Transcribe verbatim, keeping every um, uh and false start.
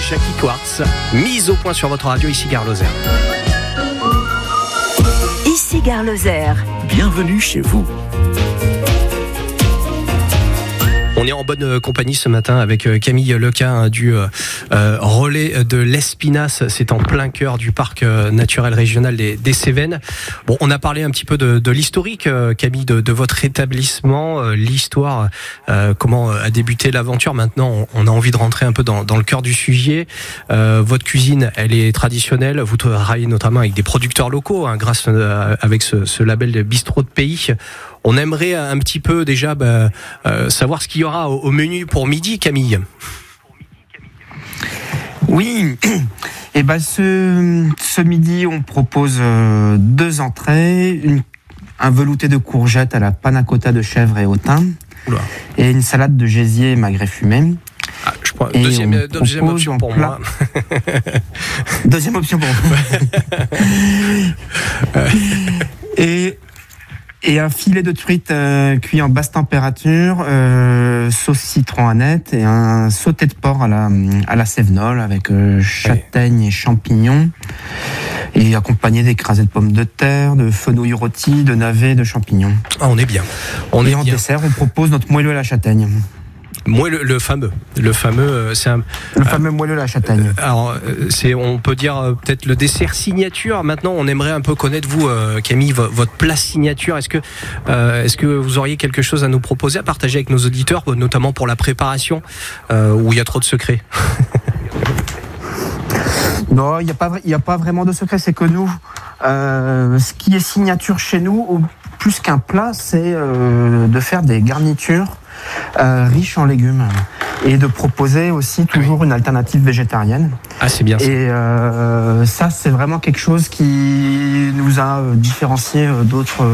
Jackie Quartz, mise au point sur votre radio, ici Gare Lozère. Ici Gare Lozère. Bienvenue chez vous. On est en bonne compagnie ce matin avec Camille Lequin du euh, relais de l'Espinasse. C'est en plein cœur du parc naturel régional des, des Cévennes. Bon, on a parlé un petit peu de, de l'historique, Camille, de, de votre établissement, l'histoire, euh, comment a débuté l'aventure. Maintenant, on a envie de rentrer un peu dans, dans le cœur du sujet. Euh, votre cuisine, elle est traditionnelle. Vous travaillez notamment avec des producteurs locaux, hein, grâce à, avec ce, ce label de Bistrot de Pays. On aimerait un petit peu déjà bah, euh, savoir ce qu'il y aura au, au menu pour midi, Camille. Oui, et ben ce, ce midi on propose euh, deux entrées, une, un velouté de courgettes à la panna cotta de chèvre et au thym, Oula. Et une salade de gésier et magret fumé. Ah, je prends deuxième, deuxième option pour plat. moi. Deuxième option pour moi. et Et un filet de truite euh, cuit en basse température, euh, sauce citron aneth et un sauté de porc à la, à la cévenole avec euh, châtaigne et champignons. Et accompagné d'écrasés de pommes de terre, de fenouil rôti, de navets, de champignons. Ah, on est bien. On et est en bien. dessert, on propose notre moelleux à la châtaigne. Moi, le, le fameux, le fameux, c'est un, le fameux euh, moelleux à la châtaigne. Euh, alors, c'est, on peut dire euh, peut-être le dessert signature. Maintenant, on aimerait un peu connaître vous, euh, Camille, v- votre plat signature. Est-ce que, euh, est-ce que vous auriez quelque chose à nous proposer, à partager avec nos auditeurs, notamment pour la préparation, euh, où il y a trop de secrets? Non, il n'y a pas, il y a pas vraiment de secret. C'est que nous, euh, ce qui est signature chez nous, plus qu'un plat, c'est euh, de faire des garnitures euh, riches en légumes et de proposer aussi toujours une alternative végétarienne. Ah, c'est bien ça. Et euh, ça, c'est vraiment quelque chose qui nous a différencié d'autres